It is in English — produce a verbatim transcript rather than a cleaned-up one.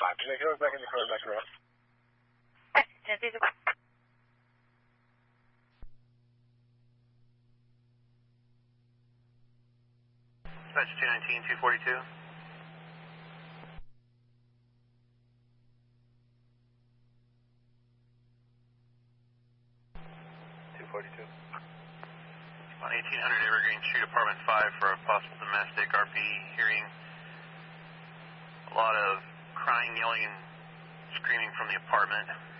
five. Can I go back in the car back around? Genesee Dispatch two nineteen, two forty-two. two forty-two. On eighteen hundred Evergreen Street, Apartment five for a possible domestic R P, hearing a lot of crying, yelling, and screaming from the apartment.